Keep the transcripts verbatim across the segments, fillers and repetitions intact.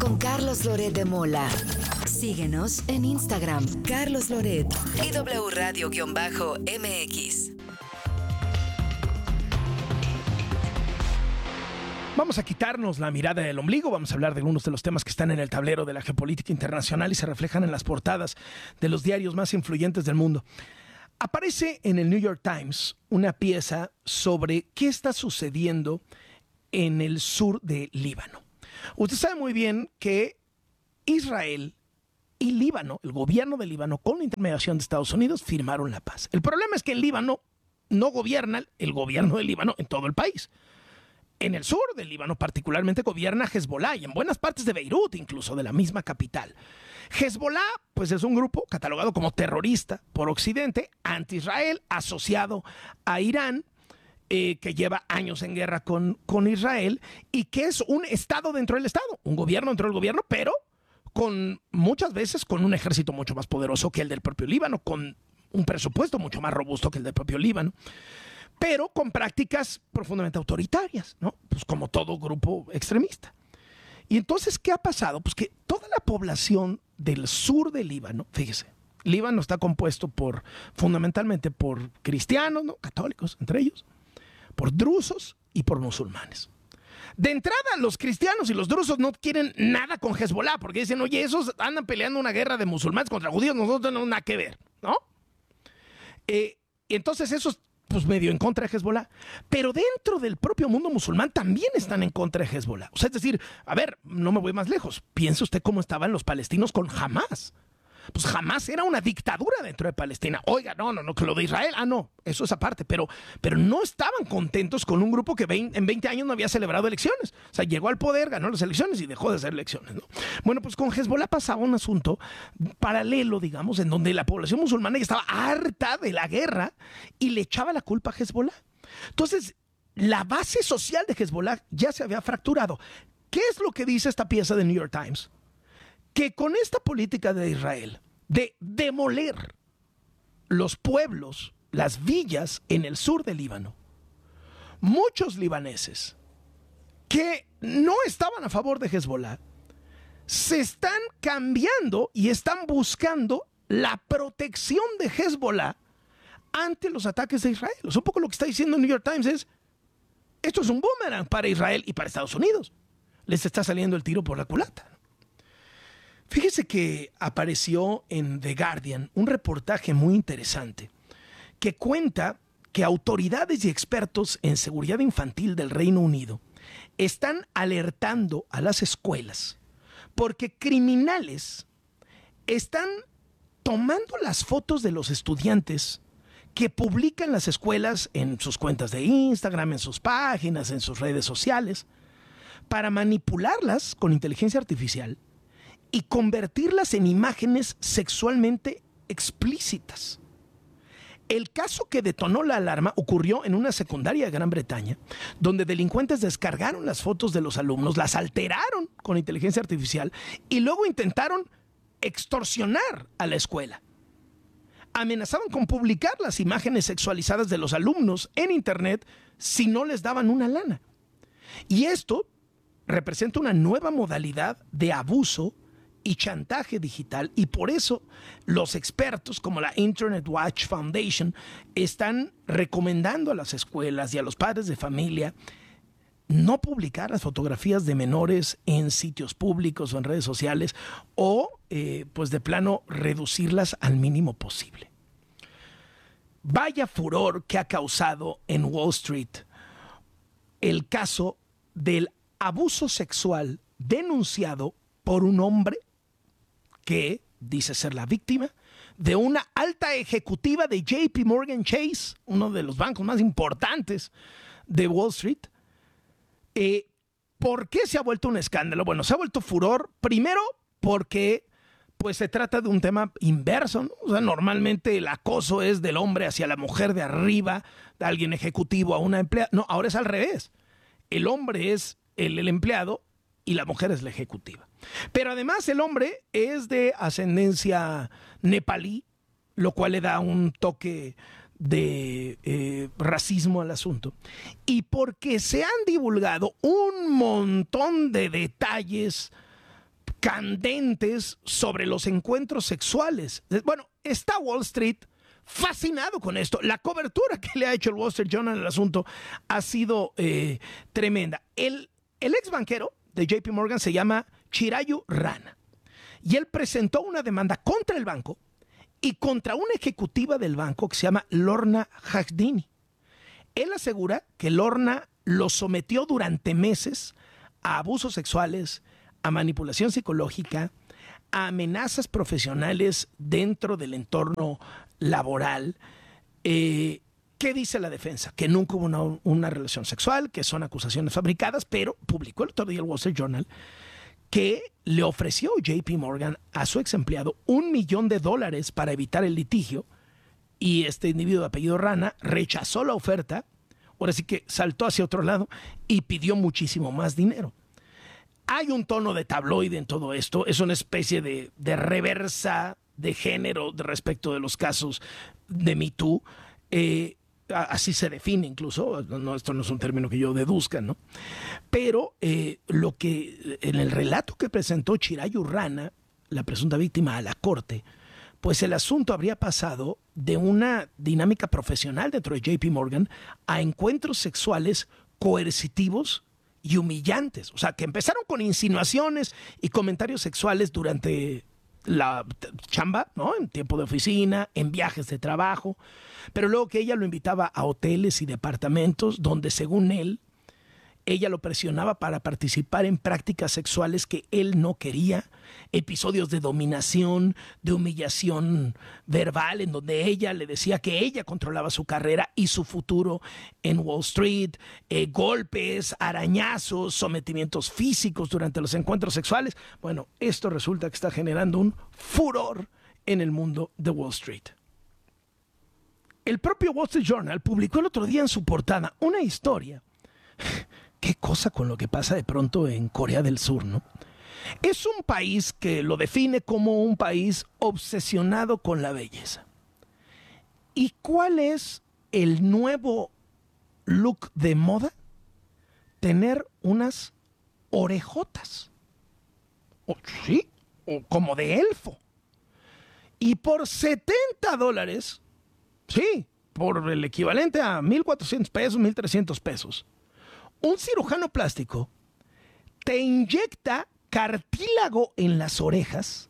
con Carlos Loret de Mola. Síguenos en Instagram, Carlos Loret y W Radio-M X. Vamos a quitarnos la mirada del ombligo, vamos a hablar de algunos de los temas que están en el tablero de la geopolítica internacional y se reflejan en las portadas de los diarios más influyentes del mundo. Aparece en el New York Times una pieza sobre qué está sucediendo en el sur de Líbano. Usted sabe muy bien que Israel y Líbano, el gobierno de Líbano, con la intermediación de Estados Unidos, firmaron la paz. El problema es que en Líbano no gobierna el gobierno de Líbano en todo el país. En el sur del Líbano particularmente gobierna Hezbollah y en buenas partes de Beirut, incluso de la misma capital. Hezbollah, pues es un grupo catalogado como terrorista por Occidente, anti-Israel, asociado a Irán, eh, que lleva años en guerra con, con Israel y que es un estado dentro del estado, un gobierno dentro del gobierno, pero con muchas veces con un ejército mucho más poderoso que el del propio Líbano, con un presupuesto mucho más robusto que el del propio Líbano, pero con prácticas profundamente autoritarias, ¿no? Pues como todo grupo extremista. Y entonces, ¿qué ha pasado? Pues que toda la población del sur del Líbano, fíjese, Líbano está compuesto por, fundamentalmente por cristianos, ¿no? Católicos, entre ellos, por drusos y por musulmanes. De entrada, los cristianos y los drusos no quieren nada con Hezbollah, porque dicen, oye, esos andan peleando una guerra de musulmanes contra judíos, nosotros no tenemos nada que ver, ¿no? Eh, entonces, esos pues medio en contra de Hezbollah, pero dentro del propio mundo musulmán también están en contra de Hezbollah. O sea, es decir, a ver, no me voy más lejos, piense usted cómo estaban los palestinos con Hamás. Pues Hamás era una dictadura dentro de Palestina. Oiga, no, no, no, que lo de Israel, ah, no, eso es aparte, pero, pero no estaban contentos con un grupo que veinte, en veinte años no había celebrado elecciones. O sea, llegó al poder, ganó las elecciones y dejó de hacer elecciones, ¿no? Bueno, pues con Hezbollah pasaba un asunto paralelo, digamos, en donde la población musulmana ya estaba harta de la guerra y le echaba la culpa a Hezbollah. Entonces, la base social de Hezbollah ya se había fracturado. ¿Qué es lo que dice esta pieza de New York Times? Que con esta política de Israel de demoler los pueblos, las villas en el sur del Líbano, muchos libaneses que no estaban a favor de Hezbollah se están cambiando y están buscando la protección de Hezbollah ante los ataques de Israel. O sea, un poco lo que está diciendo el New York Times es, esto es un boomerang para Israel y para Estados Unidos. Les está saliendo el tiro por la culata. Fíjese que apareció en The Guardian un reportaje muy interesante que cuenta que autoridades y expertos en seguridad infantil del Reino Unido están alertando a las escuelas porque criminales están tomando las fotos de los estudiantes que publican las escuelas en sus cuentas de Instagram, en sus páginas, en sus redes sociales, para manipularlas con inteligencia artificial y convertirlas en imágenes sexualmente explícitas. El caso que detonó la alarma ocurrió en una secundaria de Gran Bretaña, donde delincuentes descargaron las fotos de los alumnos, las alteraron con inteligencia artificial y luego intentaron extorsionar a la escuela. Amenazaban con publicar las imágenes sexualizadas de los alumnos en internet si no les daban una lana. Y esto representa una nueva modalidad de abuso y chantaje digital, y por eso los expertos como la Internet Watch Foundation están recomendando a las escuelas y a los padres de familia no publicar las fotografías de menores en sitios públicos o en redes sociales, o eh, pues de plano reducirlas al mínimo posible. Vaya furor que ha causado en Wall Street el caso del abuso sexual denunciado por un hombre que dice ser la víctima de una alta ejecutiva de J P Morgan Chase, uno de los bancos más importantes de Wall Street. Eh, ¿Por qué se ha vuelto un escándalo? Bueno, se ha vuelto furor, primero porque pues se trata de un tema inverso, ¿no? O sea, normalmente el acoso es del hombre hacia la mujer, de arriba, de alguien ejecutivo a una empleada. No, ahora es al revés. El hombre es el, el empleado y la mujer es la ejecutiva. Pero además el hombre es de ascendencia nepalí, lo cual le da un toque de eh, racismo al asunto. Y porque se han divulgado un montón de detalles candentes sobre los encuentros sexuales. Bueno, está Wall Street fascinado con esto. La cobertura que le ha hecho el Wall Street Journal al asunto ha sido eh, tremenda. El, el ex banquero de J P Morgan se llama Chirayu Rana y él presentó una demanda contra el banco y contra una ejecutiva del banco que se llama Lorna Hagdini. Él asegura que Lorna lo sometió durante meses a abusos sexuales, a manipulación psicológica, a amenazas profesionales dentro del entorno laboral. Eh, ¿Qué dice la defensa? Que nunca hubo una, una relación sexual, que son acusaciones fabricadas, pero publicó el otro día el Wall Street Journal que le ofreció J P Morgan a su ex empleado un millón de dólares para evitar el litigio y este individuo de apellido Rana rechazó la oferta, ahora sí que saltó hacia otro lado y pidió muchísimo más dinero. Hay un tono de tabloide en todo esto, es una especie de, de reversa de género de respecto de los casos de Me Too, eh, así se define incluso, no, esto no es un término que yo deduzca, ¿no? Pero eh, lo que en el relato que presentó Chirayu Rana, la presunta víctima, a la corte, pues el asunto habría pasado de una dinámica profesional dentro de J P Morgan a encuentros sexuales coercitivos y humillantes. O sea, que empezaron con insinuaciones y comentarios sexuales durante la chamba, ¿no? En tiempo de oficina, en viajes de trabajo, pero luego que ella lo invitaba a hoteles y departamentos donde, según él, ella lo presionaba para participar en prácticas sexuales que él no quería, episodios de dominación, de humillación verbal, en donde ella le decía que ella controlaba su carrera y su futuro en Wall Street, eh, golpes, arañazos, sometimientos físicos durante los encuentros sexuales. Bueno, esto resulta que está generando un furor en el mundo de Wall Street. El propio Wall Street Journal publicó el otro día en su portada una historia. Qué cosa con lo que pasa de pronto en Corea del Sur, ¿no? Es un país que lo define como un país obsesionado con la belleza. ¿Y cuál es el nuevo look de moda? Tener unas orejotas. O, sí, o como de elfo. Y por setenta dólares, sí, por el equivalente a mil cuatrocientos pesos, mil trescientos pesos, un cirujano plástico te inyecta cartílago en las orejas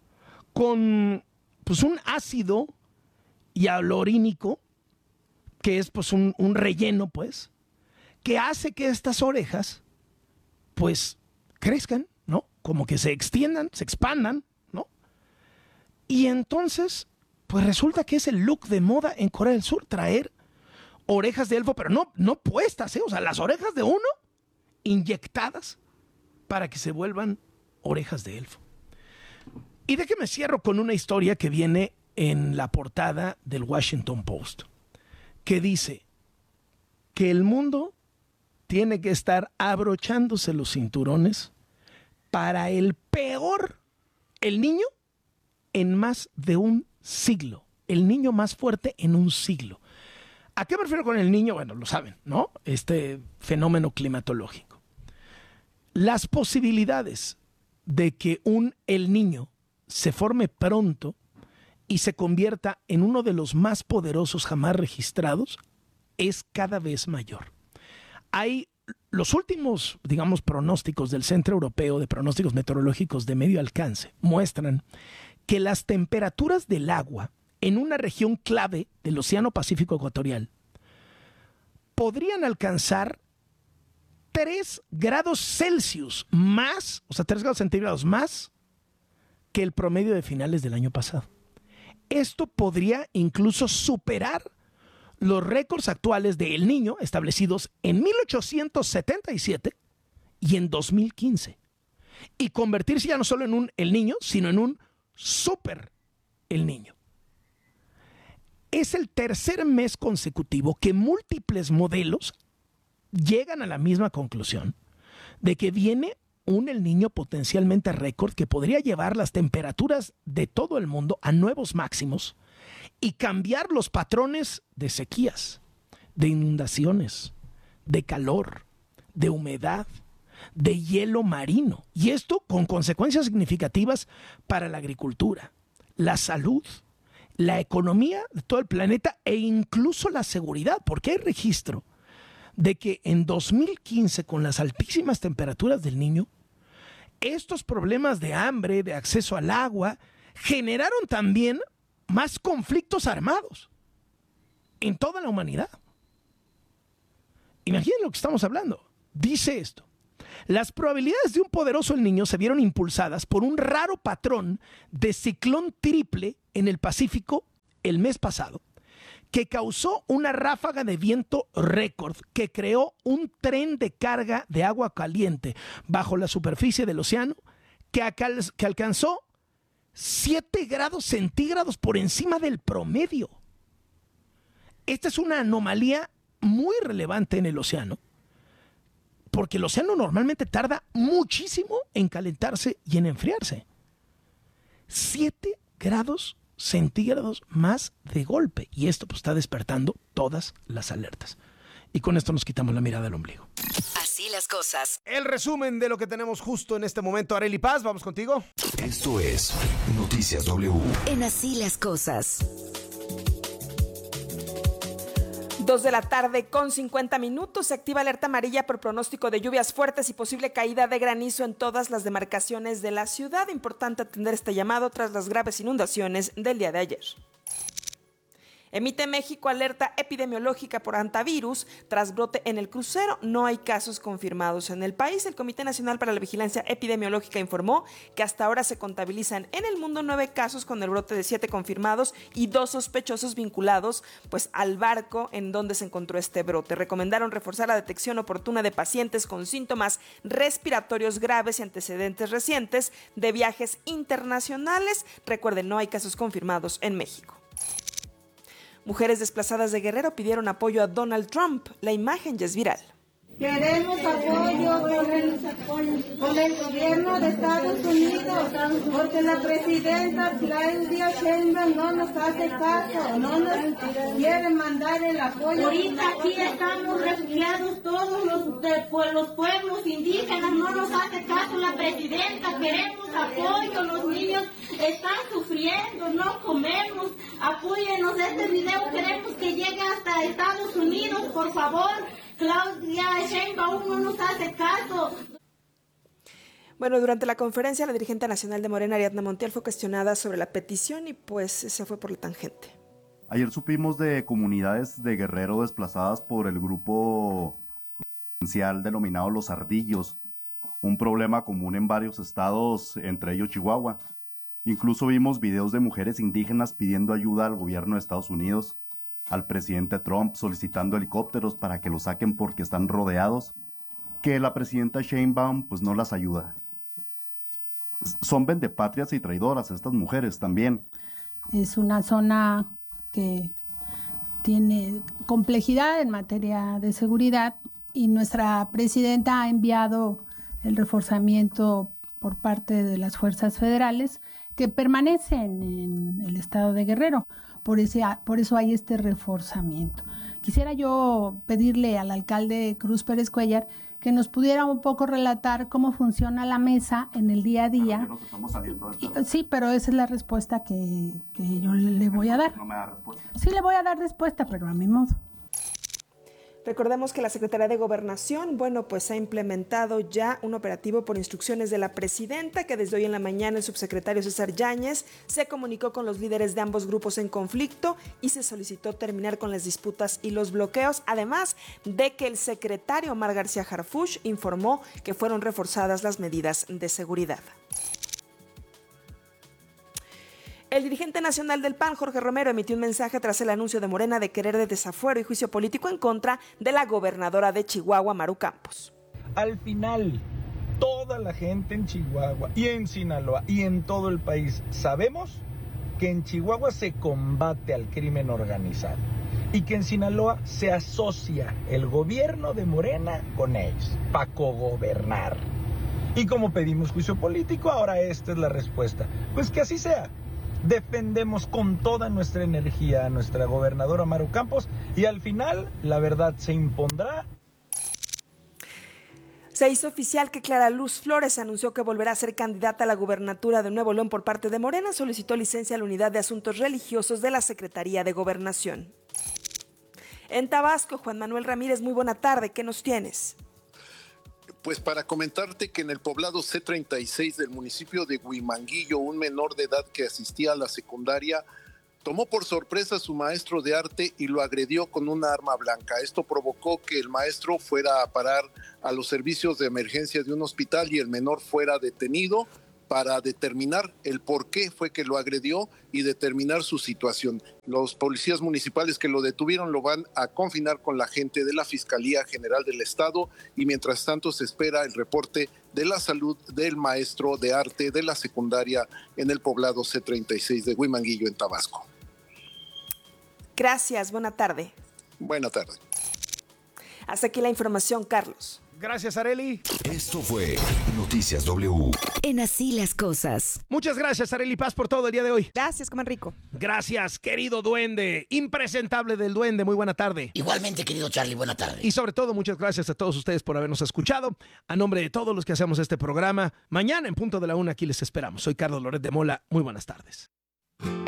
con pues, un ácido hialurónico, que es pues, un, un relleno, pues, que hace que estas orejas pues crezcan, ¿no? Como que se extiendan, se expandan, ¿no? Y entonces, pues resulta que es el look de moda en Corea del Sur, traer orejas de elfo, pero no, no puestas, ¿eh? O sea, las orejas de uno inyectadas para que se vuelvan orejas de elfo. Y déjeme cierro con una historia que viene en la portada del Washington Post, que dice que el mundo tiene que estar abrochándose los cinturones para el peor, el niño en más de un siglo, el niño más fuerte en un siglo. ¿A qué me refiero con el niño? Bueno, lo saben, ¿no? Este fenómeno climatológico. Las posibilidades de que un el niño se forme pronto y se convierta en uno de los más poderosos jamás registrados es cada vez mayor. Hay los últimos, digamos, pronósticos del Centro Europeo de Pronósticos Meteorológicos de Medio Alcance muestran que las temperaturas del agua en una región clave del Océano Pacífico Ecuatorial podrían alcanzar tres grados Celsius más, o sea, tres grados centígrados más que el promedio de finales del año pasado. Esto podría incluso superar los récords actuales de El Niño establecidos en mil ochocientos setenta y siete y en dos mil quince y convertirse ya no solo en un El Niño, sino en un super El Niño. Es el tercer mes consecutivo que múltiples modelos llegan a la misma conclusión de que viene un El Niño potencialmente récord que podría llevar las temperaturas de todo el mundo a nuevos máximos y cambiar los patrones de sequías, de inundaciones, de calor, de humedad, de hielo marino. Y esto con consecuencias significativas para la agricultura, la salud, la economía de todo el planeta e incluso la seguridad, porque hay registro de que en dos mil quince, con las altísimas temperaturas del Niño, estos problemas de hambre, de acceso al agua, generaron también más conflictos armados en toda la humanidad. Imaginen lo que estamos hablando. Dice esto: las probabilidades de un poderoso El Niño se vieron impulsadas por un raro patrón de ciclón triple en el Pacífico el mes pasado, que causó una ráfaga de viento récord que creó un tren de carga de agua caliente bajo la superficie del océano que, acal- que alcanzó siete grados centígrados por encima del promedio. Esta es una anomalía muy relevante en el océano, porque el océano normalmente tarda muchísimo en calentarse y en enfriarse. siete grados centígrados más de golpe. Y esto pues está despertando todas las alertas. Y con esto nos quitamos la mirada del ombligo. Así las cosas. El resumen de lo que tenemos justo en este momento. Arely Paz, vamos contigo. Esto es Noticias W. En Así las cosas. Dos de la tarde con cincuenta minutos. Se activa alerta amarilla por pronóstico de lluvias fuertes y posible caída de granizo en todas las demarcaciones de la ciudad. Importante atender este llamado tras las graves inundaciones del día de ayer. Emite México alerta epidemiológica por hantavirus tras brote en el crucero. No hay casos confirmados en el país. El Comité Nacional para la Vigilancia Epidemiológica informó que hasta ahora se contabilizan en el mundo nueve casos con el brote de siete confirmados y dos sospechosos vinculados pues al barco en donde se encontró este brote. Recomendaron reforzar la detección oportuna de pacientes con síntomas respiratorios graves y antecedentes recientes de viajes internacionales. Recuerden, no hay casos confirmados en México. Mujeres desplazadas de Guerrero pidieron apoyo a Donald Trump. La imagen ya es viral. Queremos apoyo con el, con el gobierno de Estados Unidos, porque la presidenta Claudia Sheinbaum no nos hace caso, no nos quiere mandar el apoyo. Ahorita aquí estamos refugiados todos los, de, pues, los pueblos indígenas, no nos hace caso la presidenta, queremos apoyo, los niños están sufriendo, no comemos, apóyenos, este video queremos que llegue hasta Estados Unidos, por favor. Claudia Sheinbaum no nos hace caso. Bueno, durante la conferencia, la dirigente nacional de Morena, Ariadna Montiel, fue cuestionada sobre la petición y pues se fue por la tangente. Ayer supimos de comunidades de Guerrero desplazadas por el grupo delincuencial denominado Los Ardillos, un problema común en varios estados, entre ellos Chihuahua. Incluso vimos videos de mujeres indígenas pidiendo ayuda al gobierno de Estados Unidos, al presidente Trump solicitando helicópteros para que los saquen porque están rodeados, que la presidenta Sheinbaum pues no las ayuda. Son vendepatrias y traidoras estas mujeres también. Es una zona que tiene complejidad en materia de seguridad y nuestra presidenta ha enviado el reforzamiento por parte de las fuerzas federales que permanecen en el estado de Guerrero. Por, ese, por eso hay este reforzamiento. Quisiera yo pedirle al alcalde Cruz Pérez Cuellar que nos pudiera un poco relatar cómo funciona la mesa en el día a día. Nos estamos saliendo y, sí, pero esa es la respuesta que, que yo le voy a dar. No me da respuesta. Sí le voy a dar respuesta, pero a mi modo. Recordemos que la Secretaría de Gobernación, bueno, pues ha implementado ya un operativo por instrucciones de la presidenta, que desde hoy en la mañana el subsecretario César Yáñez se comunicó con los líderes de ambos grupos en conflicto y se solicitó terminar con las disputas y los bloqueos, además de que el secretario Omar García Harfuch informó que fueron reforzadas las medidas de seguridad. El dirigente nacional del P A N, Jorge Romero, emitió un mensaje tras el anuncio de Morena de querer de desafuero y juicio político en contra de la gobernadora de Chihuahua, Maru Campos. Al final, toda la gente en Chihuahua y en Sinaloa y en todo el país sabemos que en Chihuahua se combate al crimen organizado y que en Sinaloa se asocia el gobierno de Morena con ellos para cogobernar. Y como pedimos juicio político, ahora esta es la respuesta. Pues que así sea. Defendemos con toda nuestra energía a nuestra gobernadora Maru Campos y al final la verdad se impondrá. Se hizo oficial que Clara Luz Flores anunció que volverá a ser candidata a la gubernatura de Nuevo León por parte de Morena. Solicitó licencia a la Unidad de Asuntos Religiosos de la Secretaría de Gobernación. En Tabasco, Juan Manuel Ramírez, muy buena tarde. ¿Qué nos tienes? Pues para comentarte que en el poblado C treinta y seis del municipio de Huimanguillo, un menor de edad que asistía a la secundaria tomó por sorpresa a su maestro de arte y lo agredió con una arma blanca. Esto provocó que el maestro fuera a parar a los servicios de emergencia de un hospital y el menor fuera detenido para determinar el por qué fue que lo agredió y determinar su situación. Los policías municipales que lo detuvieron lo van a confinar con la gente de la Fiscalía General del Estado y mientras tanto se espera el reporte de la salud del maestro de arte de la secundaria en el poblado C treinta y seis de Huimanguillo, en Tabasco. Gracias, buena tarde. Buena tarde. Hasta aquí la información, Carlos. Gracias, Arely. Esto fue Noticias W. En Así las Cosas. Muchas gracias, Arely Paz, por todo el día de hoy. Gracias, coman rico. Gracias, querido duende, impresentable del duende, muy buena tarde. Igualmente, querido Charlie, buena tarde. Y sobre todo, muchas gracias a todos ustedes por habernos escuchado. A nombre de todos los que hacemos este programa, mañana en punto de la una aquí les esperamos. Soy Carlos Loret de Mola, muy buenas tardes.